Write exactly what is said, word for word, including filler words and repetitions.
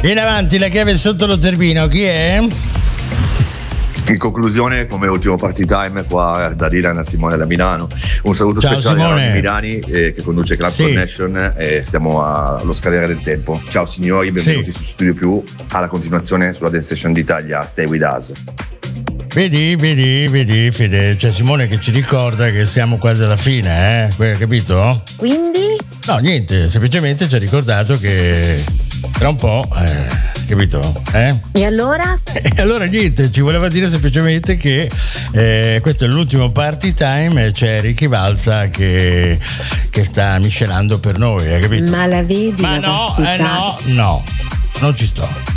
Vieni avanti, la chiave sotto lo zerbino, chi è? In conclusione, come ultimo party time qua da Dylan a Simone da Milano, un saluto Ciao, speciale Simone. a Milani eh, che conduce Club Sì. Connection e stiamo a- allo scadere del tempo. Ciao signori, benvenuti Sì. su Studio Più, alla continuazione sulla Dance Station d'Italia, Stay With Us. Vedi, vedi, vedi, Fede, c'è Simone che ci ricorda che siamo quasi alla fine, eh? Que- Capito? Quindi? No, niente, semplicemente ci ha ricordato che tra un po', eh, capito? Eh? E allora? E allora niente, ci voleva dire semplicemente che eh, questo è l'ultimo party time e c'è Ricky Balza che, che sta miscelando per noi, hai capito? Ma la vedi? Ma la no, eh vastità? no, no, non ci sto.